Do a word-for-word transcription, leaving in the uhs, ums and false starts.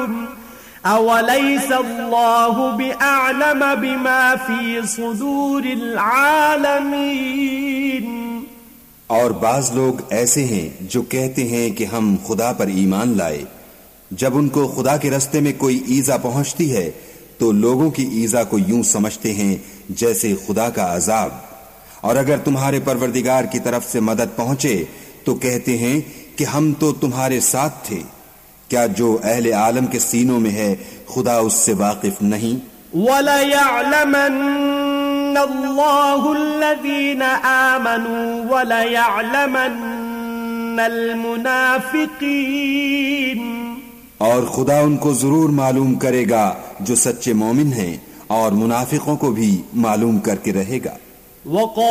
ज़अमतुम अवलैसल्लाहु बिअअलम बिमा फी सुदूरिल आलमीन। और बाज लोग ऐसे हैं जो कहते हैं कि हम खुदा पर ईमान लाए, जब उनको खुदा के रस्ते में कोई ईजा पहुंचती है तो लोगों की ईजा को यूं समझते हैं जैसे खुदा का अजाब। और अगर तुम्हारे परवरदिगार की तरफ से मदद पहुंचे तो कहते हैं कि हम तो तुम्हारे साथ थे। क्या जो अहले आलम के सीनों में है खुदा उससे वाकिफ नहीं? वला यअलमन्नल्लाहु अल्लज़ीना आमनू वला यअलमन्नल मुनाफिकीन। और खुदा उनको जरूर मालूम करेगा जो सच्चे मोमिन हैं, और मुनाफिकों को भी मालूम करके रहेगा।